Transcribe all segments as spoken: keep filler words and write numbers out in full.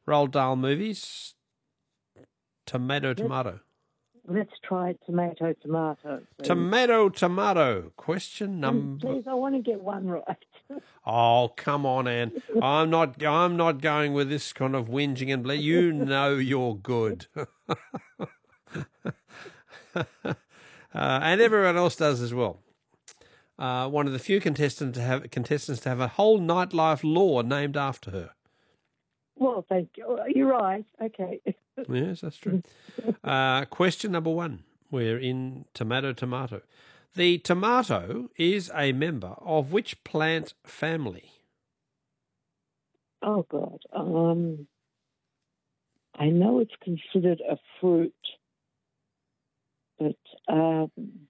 Roald Dahl movies. Tomato, Let's, tomato. let's try tomato, tomato. Please. Tomato, tomato. Question And number. please, I want to get one right. Oh, come on, Anne. I'm not. I'm not going with this kind of whinging and ble- you know you're good, uh, and everyone else does as well. Uh, one of the few contestants to have contestants to have a whole nightlife law named after her. Well, thank you. You're right. Okay. Yes, that's true. Uh, question number one. We're in tomato, tomato. The tomato is a member of which plant family? Oh, God. Um, I know it's considered a fruit, but um,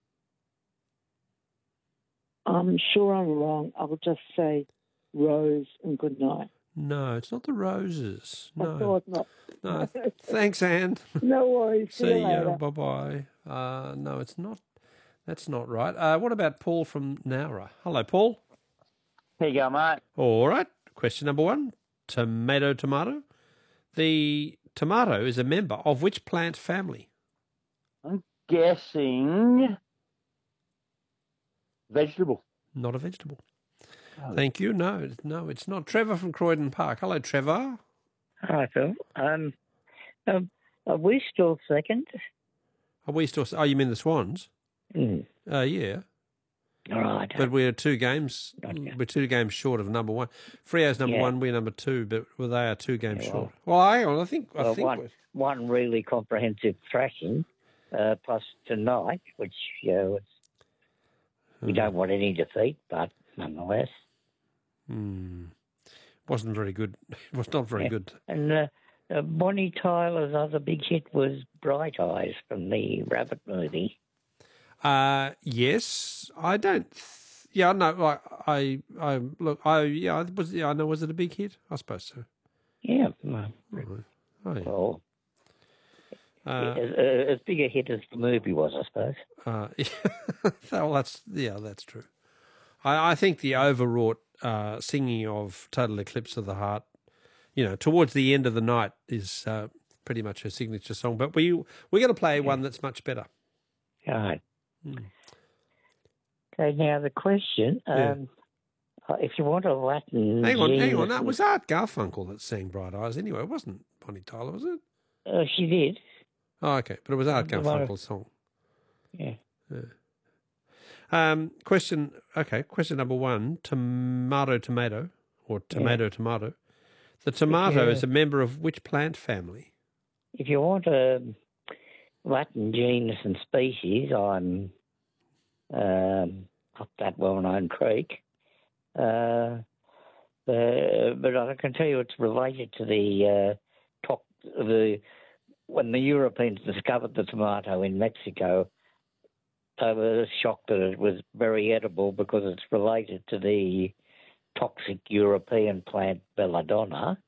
I'm sure I'm wrong. I'll just say rose and good night. No, it's not the roses. No. I thought not. No. Thanks, Anne. No worries. See, See you ya. later. Bye-bye. Uh, no, it's not. That's not right. Uh, what about Paul from Nowra? Hello, Paul. Here you go, mate. All right. Question number one. Tomato, tomato. The tomato is a member of which plant family? I'm guessing vegetable. Not a vegetable. Oh. Thank you. No, no, it's not. Trevor from Croydon Park. Hello, Trevor. Hi, Phil. Um, um, are we still second? Are we still? Oh, you mean the Swans? Mm. Uh, yeah. All right. But we're two games. Gotcha. We're two games short of number one. Freo's number Yeah. one. We're number two. But well, they are two games Yeah, well- short. Well, hang on. I think. I Well, think. one, we're- one really comprehensive thrashing, uh, plus tonight, which you know, it's, we don't want any defeat, but nonetheless. Hmm. Wasn't very good. It was not very Yeah. good. And uh, uh, Bonnie Tyler's other big hit was Bright Eyes from the Rabbit movie. Uh, yes, I don't. Th- yeah, no. Like I, I look. I yeah. I was. Yeah, I know. Was it a big hit? I suppose so. Yeah. Well, Oh, yeah. well Uh, as, uh, as big a hit as the movie was, I suppose. Uh, well, that's yeah, that's true. I, I think the overwrought uh, singing of "Total Eclipse of the Heart," you know, towards the end of the night, is uh, pretty much her signature song. But we we're going to play one that's much better. All right. Hmm. Okay, now the question, Yeah. um, uh, if you want a Latin... Hang on, hang on. genius- That was Art Garfunkel that sang "Bright Eyes." Anyway, it wasn't Bonnie Tyler, was it? Uh, she did, Oh, okay, but it was Art The one of- Garfunkel's song. yeah. Um, question. Okay, question number one: tomato, tomato, or tomato, tomato. The tomato Yeah. is a member of which plant family? If you want a Latin genus and species, I'm um, up that well-known creek. Uh, uh, but I can tell you it's related to the uh, top, the when the Europeans discovered the tomato in Mexico. They were shocked that it was very edible because it's related to the toxic European plant belladonna.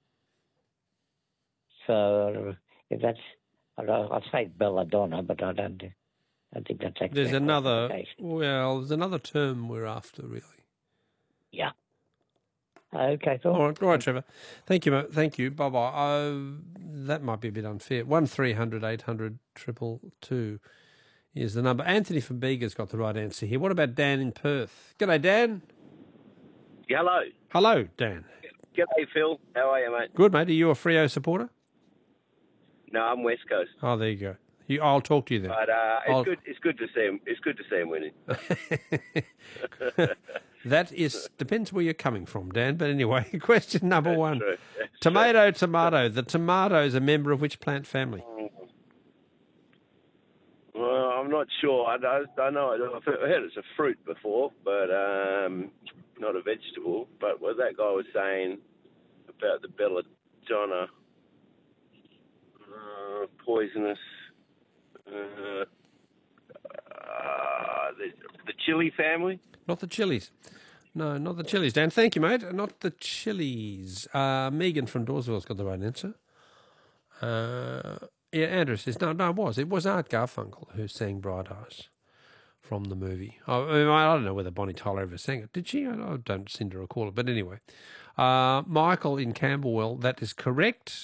So if that's, I don't, I'd say belladonna, but I don't, I don't think that's actually. There's another. Well, there's another term we're after, really. Yeah. Okay, Phil. All right, all right, Trevor. Thank you, mate. Thank you. Bye bye. Uh, that might be a bit unfair. One three hundred eight hundred triple two is the number. Anthony from Bega's got the right answer here. What about Dan in Perth? G'day, Dan. Hello. Hello, Dan. G'day, Phil. How are you, mate? Good, mate. Are you a Freo supporter? No, I'm West Coast. Oh, there you go. You, I'll talk to you then. But uh, it's I'll- good. It's good to see him. It's good to see him winning. That is depends where you're coming from, Dan. But anyway, question number That's one: true. That's tomato, tomato. The tomato is a member of which plant family? Well, I'm not sure. I, I, I know. I've heard it's a fruit before, but um, not a vegetable. But what that guy was saying about the belladonna, uh, poisonous, uh, uh, the, the chili family. Not the chilies. No, not the chilies, Dan. Thank you, mate. Not the chilies. Uh, Megan from Dawesville's got the right answer. Uh, yeah, Andrew says, no, no, it was. It was Art Garfunkel who sang Bright Eyes from the movie. I, I, mean, I don't know whether Bonnie Tyler ever sang it. Did she? I, I don't seem to recall it. But anyway, uh, Michael in Camberwell, that is correct.